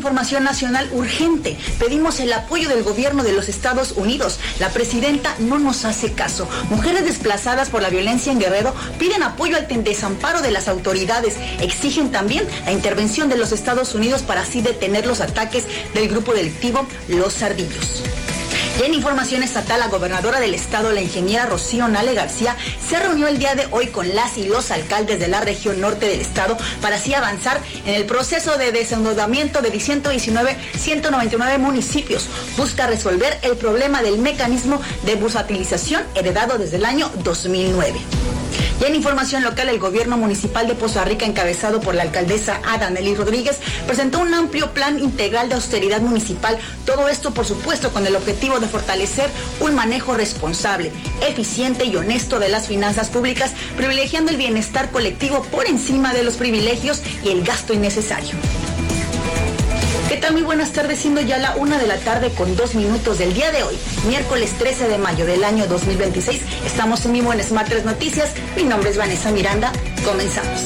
información nacional urgente. Pedimos el apoyo del gobierno de los Estados Unidos. La presidenta no nos hace caso. Mujeres desplazadas por la violencia en Guerrero piden apoyo al desamparo de las autoridades. Exigen también la intervención de los Estados Unidos para así detener los ataques del grupo delictivo Los Ardillos. Y en información estatal, la gobernadora del estado, la ingeniera Rocío Nale García, se reunió el día de hoy con las y los alcaldes de la región norte del estado para así avanzar en el proceso de desendeudamiento de 199 municipios. Busca resolver el problema del mecanismo de bursatilización heredado desde el año 2009. Y en información local, el gobierno municipal de Poza Rica, encabezado por la alcaldesa Adanely Rodríguez, presentó un amplio plan integral de austeridad municipal. Todo esto, por supuesto, con el objetivo de fortalecer un manejo responsable, eficiente y honesto de las finanzas públicas, privilegiando el bienestar colectivo por encima de los privilegios y el gasto innecesario. ¿Qué tal? Muy buenas tardes, siendo ya la 1 de la tarde con 2 minutos del día de hoy, miércoles 13 de mayo del año 2026. Estamos en vivo en Smart 3 Noticias. Mi nombre es Vanessa Miranda. Comenzamos.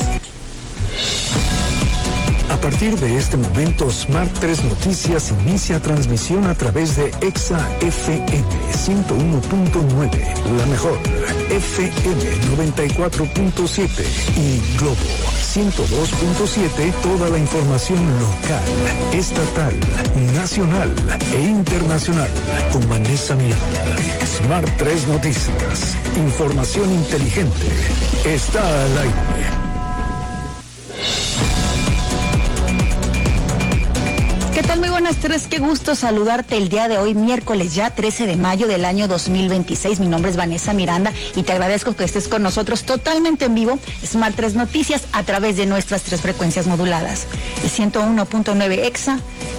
A partir de este momento, Smart 3 Noticias inicia transmisión a través de Exa FM 101.9, la mejor, FM 94.7 y Globo 102.7, toda la información local, estatal, nacional e internacional, con Vanessa Miranda. Smart 3 Noticias, información inteligente, está al aire. ¿Qué tal? Muy buenas tardes, qué gusto saludarte el día de hoy, miércoles ya 13 de mayo del año 2026. Mi nombre es Vanessa Miranda y te agradezco que estés con nosotros totalmente en vivo, Smart 3 Noticias, a través de nuestras 3 frecuencias moduladas, el 101.9 Exa,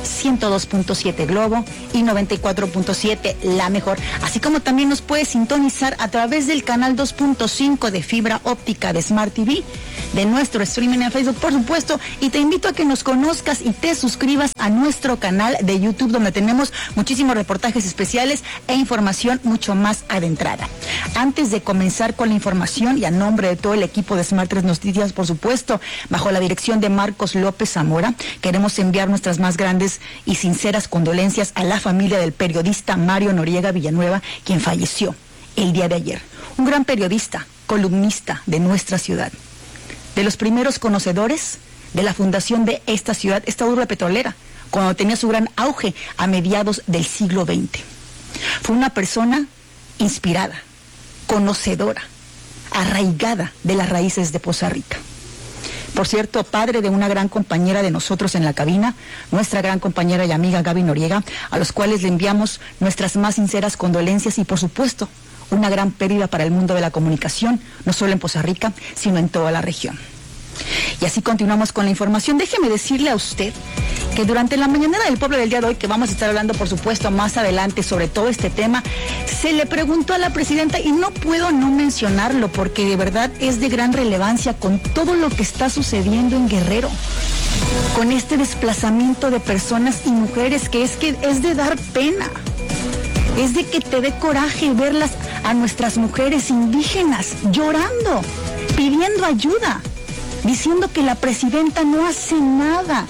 102.7 Globo y 94.7 La Mejor, así como también nos puedes sintonizar a través del canal 2.5 de fibra óptica de Smart TV, de nuestro streaming en Facebook, por supuesto, y te invito a que nos conozcas y te suscribas a nuestro canal de YouTube, donde tenemos muchísimos reportajes especiales e información mucho más adentrada. Antes de comenzar con la información, y a nombre de todo el equipo de Smart 3 Noticias, por supuesto, bajo la dirección de Marcos López Zamora, queremos enviar nuestras más grandes y sinceras condolencias a la familia del periodista Mario Noriega Villanueva, quien falleció el día de ayer. Un gran periodista, columnista de nuestra ciudad, de los primeros conocedores de la fundación de esta ciudad, esta urbe petrolera, cuando tenía su gran auge a mediados del siglo XX. Fue una persona inspirada, conocedora, arraigada de las raíces de Poza Rica. Por cierto, padre de una gran compañera de nosotros en la cabina, nuestra gran compañera y amiga Gaby Noriega, a los cuales le enviamos nuestras más sinceras condolencias y, por supuesto, una gran pérdida para el mundo de la comunicación, no solo en Poza Rica, sino en toda la región. Y así continuamos con la información. Déjeme decirle a usted que durante la mañanera del pueblo del día de hoy, que vamos a estar hablando, por supuesto, más adelante sobre todo este tema, se le preguntó a la presidenta, y no puedo no mencionarlo porque de verdad es de gran relevancia con todo lo que está sucediendo en Guerrero, con este desplazamiento de personas y mujeres que es de dar pena. Es de que te dé coraje verlas a nuestras mujeres indígenas llorando, pidiendo ayuda, diciendo que la presidenta no hace nada,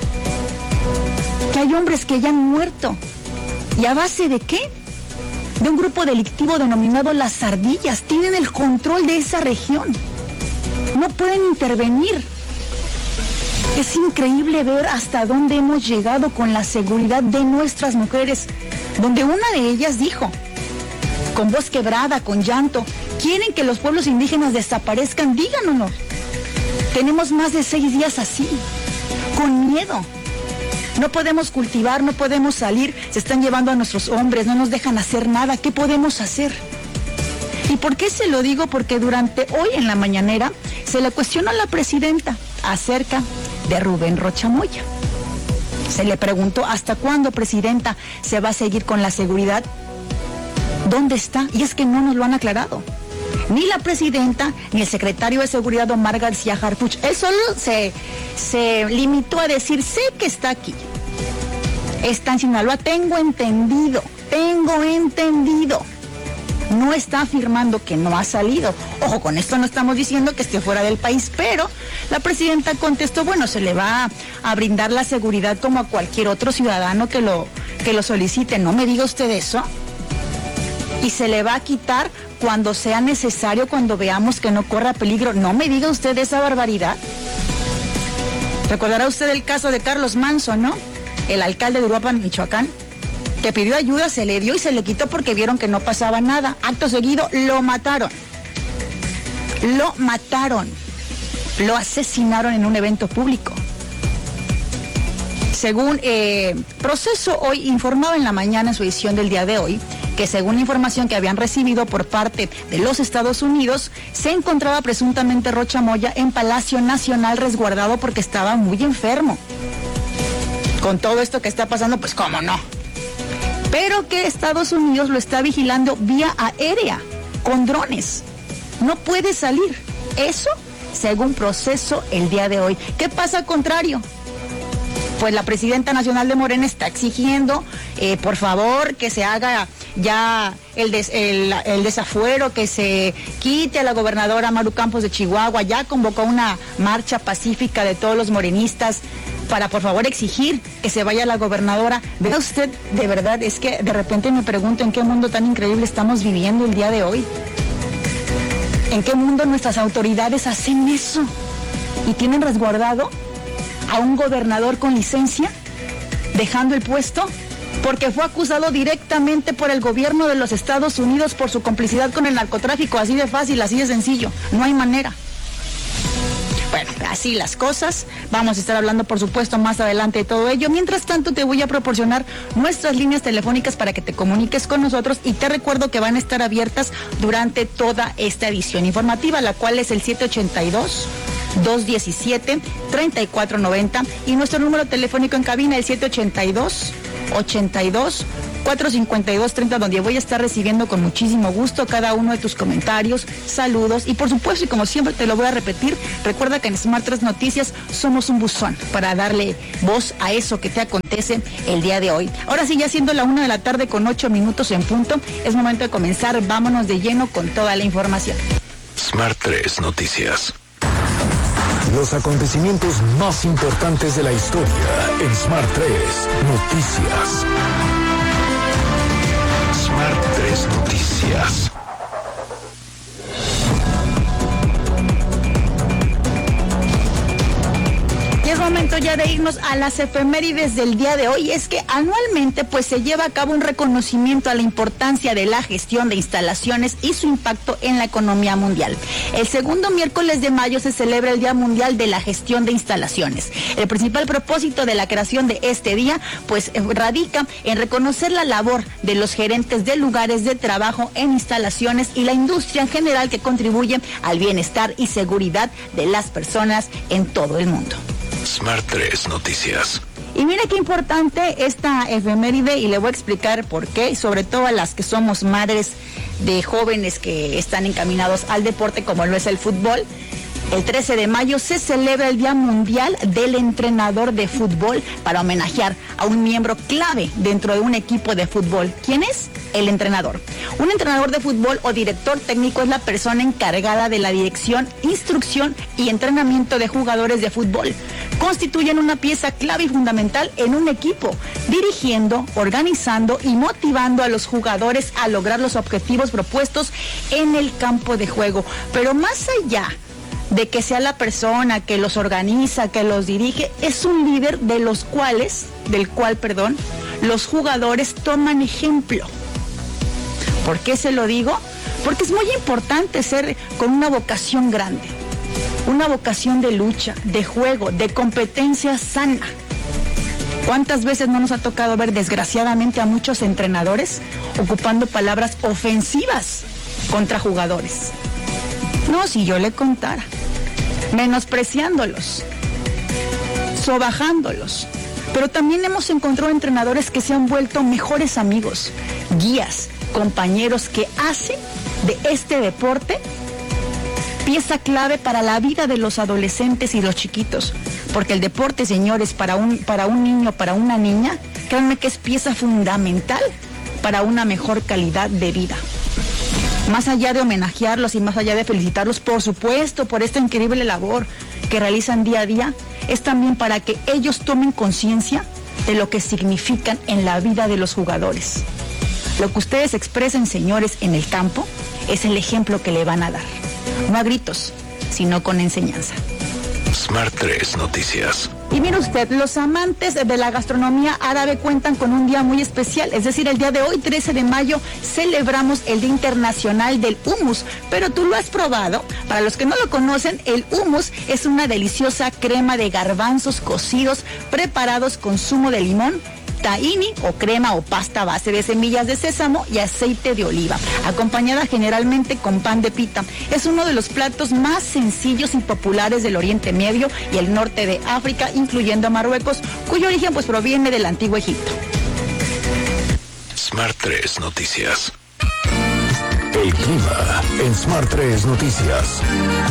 que hay hombres que ya han muerto. ¿Y a base de qué? De un grupo delictivo denominado Las Ardillas. Tienen el control de esa región. No pueden intervenir. Es increíble ver hasta dónde hemos llegado con la seguridad de nuestras mujeres, donde una de ellas dijo, con voz quebrada, con llanto, ¿quieren que los pueblos indígenas desaparezcan? Díganos. Tenemos más de 6 días así, con miedo. No podemos cultivar, no podemos salir, se están llevando a nuestros hombres, no nos dejan hacer nada. ¿Qué podemos hacer? ¿Y por qué se lo digo? Porque durante hoy en la mañanera se le cuestionó a la presidenta acerca de Rubén Rocha Moya. Se le preguntó, ¿hasta cuándo, presidenta, se va a seguir con la seguridad? ¿Dónde está? Y es que no nos lo han aclarado. Ni la presidenta, ni el secretario de Seguridad, Omar García Harfuch. Él solo se limitó a decir, sé que está aquí. Está en Sinaloa, tengo entendido. no está afirmando que no ha salido. Ojo, con esto no estamos diciendo que esté fuera del país, pero la presidenta contestó, bueno, se le va a brindar la seguridad como a cualquier otro ciudadano que lo solicite. No me diga usted eso. Y se le va a quitar cuando sea necesario, cuando veamos que no corra peligro. No me diga usted esa barbaridad. Recordará usted el caso de Carlos Manso, ¿no? El alcalde de Uruapan, Michoacán, que pidió ayuda, se le dio y se le quitó porque vieron que no pasaba nada. Acto seguido, lo mataron. Lo asesinaron en un evento público. Según Proceso hoy informaba en la mañana en su edición del día de hoy, que según la información que habían recibido por parte de los Estados Unidos, se encontraba presuntamente Rocha Moya en Palacio Nacional resguardado porque estaba muy enfermo. Con todo esto que está pasando, pues cómo no. Pero que Estados Unidos lo está vigilando vía aérea, con drones. No puede salir. Eso, según Proceso el día de hoy. ¿Qué pasa al contrario? Pues la presidenta nacional de Morena está exigiendo, por favor, que se haga ya el desafuero, que se quite a la gobernadora Maru Campos de Chihuahua. Ya convocó una marcha pacífica de todos los morenistas para, por favor, exigir que se vaya la gobernadora. Vea usted, de verdad, es que de repente me pregunto en qué mundo tan increíble estamos viviendo el día de hoy. ¿En qué mundo nuestras autoridades hacen eso? Y tienen resguardado a un gobernador con licencia, dejando el puesto, porque fue acusado directamente por el gobierno de los Estados Unidos por su complicidad con el narcotráfico. Así de fácil, así de sencillo, no hay manera. Bueno, así las cosas. Vamos a estar hablando, por supuesto, más adelante de todo ello. Mientras tanto, te voy a proporcionar nuestras líneas telefónicas para que te comuniques con nosotros, y te recuerdo que van a estar abiertas durante toda esta edición informativa, la cual es el 782-217-3490, y nuestro número telefónico en cabina, el 782-82-452-30, donde voy a estar recibiendo con muchísimo gusto cada uno de tus comentarios, saludos, y por supuesto, y como siempre te lo voy a repetir, recuerda que en Smart 3 Noticias somos un buzón para darle voz a eso que te acontece el día de hoy. Ahora sí, ya siendo la 1 de la tarde con 8 minutos en punto, es momento de comenzar. Vámonos de lleno con toda la información. Smart 3 Noticias. Los acontecimientos más importantes de la historia en Smart 3 Noticias. Smart 3 Noticias. Es momento ya de irnos a las efemérides del día de hoy. Es que anualmente pues se lleva a cabo un reconocimiento a la importancia de la gestión de instalaciones y su impacto en la economía mundial. El segundo miércoles de mayo se celebra el Día Mundial de la Gestión de Instalaciones. El principal propósito de la creación de este día pues radica en reconocer la labor de los gerentes de lugares de trabajo en instalaciones y la industria en general que contribuye al bienestar y seguridad de las personas en todo el mundo. Smart 3 Noticias. Y mira qué importante esta efeméride, y le voy a explicar por qué, sobre todo a las que somos madres de jóvenes que están encaminados al deporte como lo es el fútbol. El 13 de mayo se celebra el Día Mundial del Entrenador de Fútbol para homenajear a un miembro clave dentro de un equipo de fútbol. ¿Quién es? El entrenador. Un entrenador de fútbol o director técnico es la persona encargada de la dirección, instrucción y entrenamiento de jugadores de fútbol. Constituyen una pieza clave y fundamental en un equipo, dirigiendo, organizando y motivando a los jugadores a lograr los objetivos propuestos en el campo de juego. Pero más allá de que sea la persona que los organiza, que los dirige, es un líder del cual los jugadores toman ejemplo. ¿Por qué se lo digo? Porque es muy importante ser con una vocación grande, una vocación de lucha, de juego, de competencia sana. ¿Cuántas veces no nos ha tocado ver, desgraciadamente, a muchos entrenadores ocupando palabras ofensivas contra jugadores? No, si yo le contara, menospreciándolos, sobajándolos. Pero también hemos encontrado entrenadores que se han vuelto mejores amigos, guías, compañeros que hacen de este deporte pieza clave para la vida de los adolescentes y los chiquitos. Porque el deporte, señores, para un niño, para una niña, créanme que es pieza fundamental para una mejor calidad de vida. Más allá de homenajearlos y más allá de felicitarlos, por supuesto, por esta increíble labor que realizan día a día, es también para que ellos tomen conciencia de lo que significan en la vida de los jugadores. Lo que ustedes expresen, señores, en el campo, es el ejemplo que le van a dar. No a gritos, sino con enseñanza. Smart 3 Noticias. Y mire usted, los amantes de la gastronomía árabe cuentan con un día muy especial, es decir, el día de hoy, 13 de mayo, celebramos el Día Internacional del Hummus, pero tú lo has probado. Para los que no lo conocen, el hummus es una deliciosa crema de garbanzos cocidos preparados con zumo de limón, tahini o crema o pasta a base de semillas de sésamo y aceite de oliva, acompañada generalmente con pan de pita. Es uno de los platos más sencillos y populares del Oriente Medio y el norte de África, incluyendo a Marruecos, cuyo origen pues proviene del antiguo Egipto. Smart 3 Noticias. El clima en Smart 3 Noticias.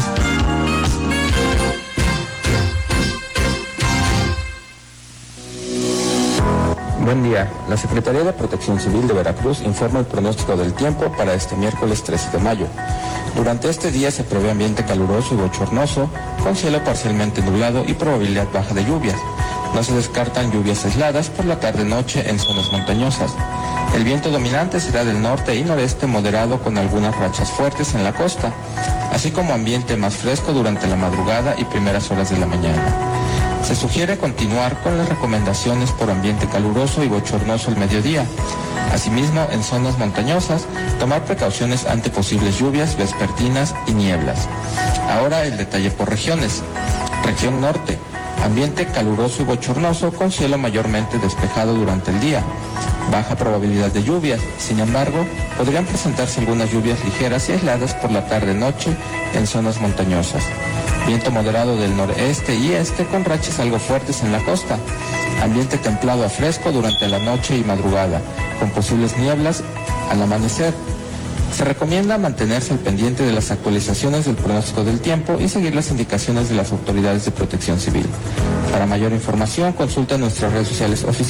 Buen día. La Secretaría de Protección Civil de Veracruz informa el pronóstico del tiempo para este miércoles 13 de mayo. Durante este día se prevé ambiente caluroso y bochornoso, con cielo parcialmente nublado y probabilidad baja de lluvias. No se descartan lluvias aisladas por la tarde-noche en zonas montañosas. El viento dominante será del norte y noreste moderado con algunas rachas fuertes en la costa, así como ambiente más fresco durante la madrugada y primeras horas de la mañana. Se sugiere continuar con las recomendaciones por ambiente caluroso y bochornoso al mediodía. Asimismo, en zonas montañosas, tomar precauciones ante posibles lluvias vespertinas y nieblas. Ahora el detalle por regiones. Región norte, ambiente caluroso y bochornoso con cielo mayormente despejado durante el día. Baja probabilidad de lluvias, sin embargo, podrían presentarse algunas lluvias ligeras y aisladas por la tarde-noche en zonas montañosas. Viento moderado del noreste y este con rachas algo fuertes en la costa. Ambiente templado a fresco durante la noche y madrugada, con posibles nieblas al amanecer. Se recomienda mantenerse al pendiente de las actualizaciones del pronóstico del tiempo y seguir las indicaciones de las autoridades de protección civil. Para mayor información, consulta nuestras redes sociales oficiales.